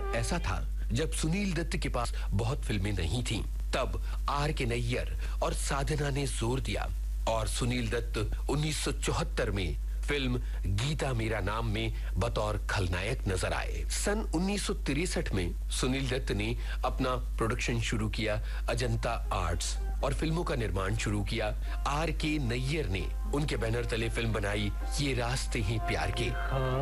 दौर ऐसा था जब सुनील दत्त के पास बहुत फिल्में नहीं थीं। तब आर के नैयर और साधना ने जोर दिया और सुनील दत्त 1974 में फिल्म गीता मेरा नाम में बतौर खलनायक नजर आए। सन 1963 में सुनील दत्त ने अपना प्रोडक्शन शुरू किया अजंता आर्ट्स और फिल्मों का निर्माण शुरू किया। आर के नैयर ने उनके बैनर तले फिल्म बनाई ये रास्ते हैं प्यार के।